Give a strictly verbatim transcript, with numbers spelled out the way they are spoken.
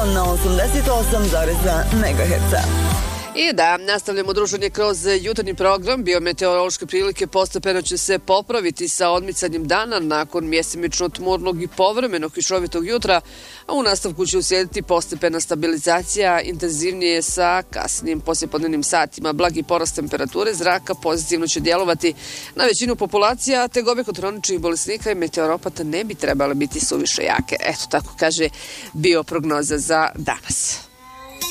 Beogradu na osamdeset osam zarez dva megaherca. I da, nastavljamo druženje kroz jutarnji program. Biometeorološke prilike postepeno će se popraviti sa odmicanjem dana nakon mjesemično tmurnog i povremenog kišovitog jutra, a u nastavku će uslijediti postepena stabilizacija, intenzivnije sa kasnim poslijepodnevnim satima. Blagi porast temperature zraka pozitivno će djelovati na većinu populacija, te gobe kod hroničnih bolesnika i meteoropata ne bi trebale biti suviše jake. Eto, tako kaže bioprognoza za danas.